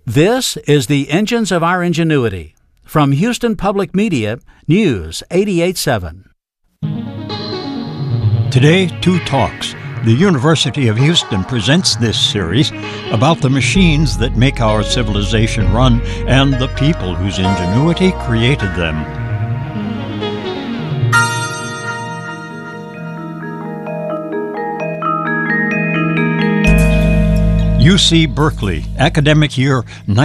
This is the Engines of Our Ingenuity. From Houston Public Media, News 88.7. Today, Two Talks. The University of Houston presents this series about the machines that make our civilization run and the people whose ingenuity created them. UC Berkeley, academic year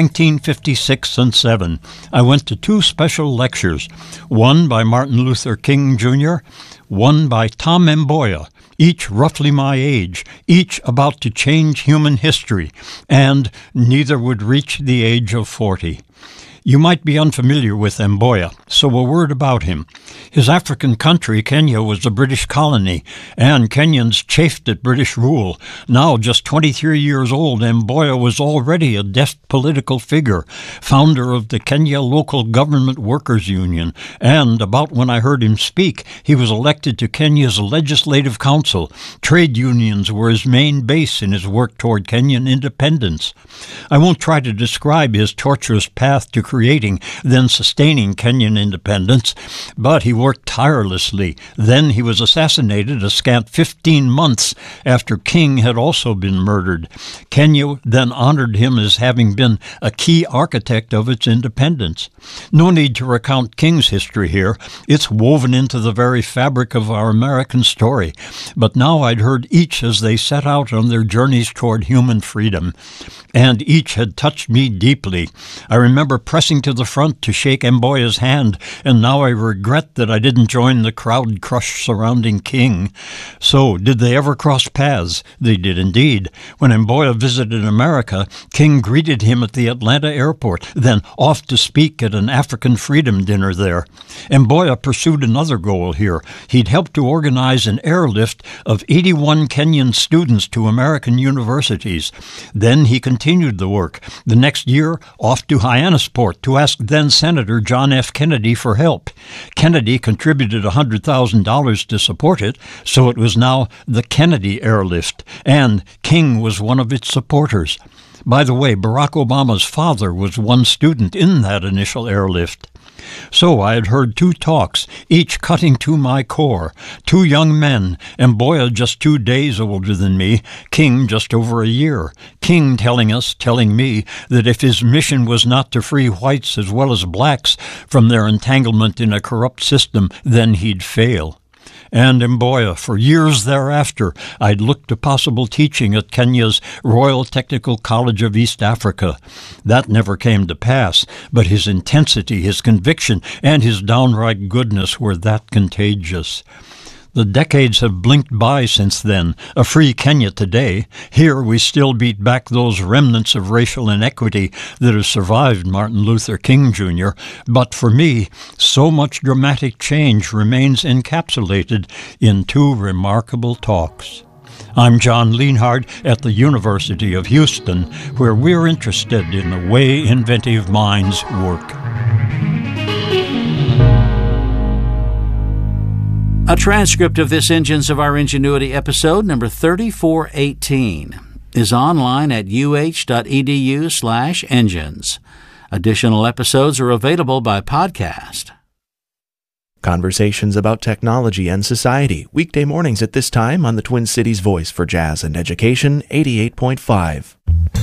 1956 and 7. I went to two special lectures, one by Martin Luther King Jr., one by Tom Mboya, each roughly my age, each about to change human history, and neither would reach the age of 40. You might be unfamiliar with Mboya, so a word about him. His African country, Kenya, was a British colony, and Kenyans chafed at British rule. Now, just 23 years old, Mboya was already a deft political figure, founder of the Kenya Local Government Workers Union, and about when I heard him speak, he was elected to Kenya's Legislative Council. Trade unions were his main base in his work toward Kenyan independence. I won't try to describe his tortuous path to creating, then sustaining Kenyan independence, but he worked tirelessly. Then he was assassinated a scant 15 months after King had also been murdered. Kenya then honored him as having been a key architect of its independence. No need to recount King's history here. It's woven into the very fabric of our American story. But now I'd heard each as they set out on their journeys toward human freedom, and each had touched me deeply. I remember pressing to the front to shake Mboya's hand, and now I regret that I didn't join the crowd crush surrounding King. So, did they ever cross paths? They did indeed. When Mboya visited America, King greeted him at the Atlanta airport, then off to speak at an African freedom dinner there. Mboya pursued another goal here. He'd helped to organize an airlift of 81 Kenyan students to American universities. Then he continued the work. The next year, off to Hyannisport to ask then-Senator John F. Kennedy for help. Kennedy contributed $100,000 to support it, so it was now the Kennedy Airlift, and King was one of its supporters. By the way, Barack Obama's father was one student in that initial airlift. So I had heard two talks, each cutting to my core. Two young men, Mboya just 2 days older than me, King just over a year. King telling me, that if his mission was not to free whites as well as blacks from their entanglement in a corrupt system, then he'd fail. And Mboya, for years thereafter, I'd looked to possible teaching at Kenya's Royal Technical College of East Africa. That never came to pass, but his intensity, his conviction, and his downright goodness were that contagious. The decades have blinked by since then, a free Kenya today. Here we still beat back those remnants of racial inequity that have survived Martin Luther King Jr., but for me, so much dramatic change remains encapsulated in two remarkable talks. I'm John Lienhard at the University of Houston, where we're interested in the way inventive minds work. A transcript of this Engines of Our Ingenuity episode, number 3418, is online at uh.edu/engines. Additional episodes are available by podcast. Conversations about technology and society, weekday mornings at this time on the Twin Cities Voice for Jazz and Education, 88.5.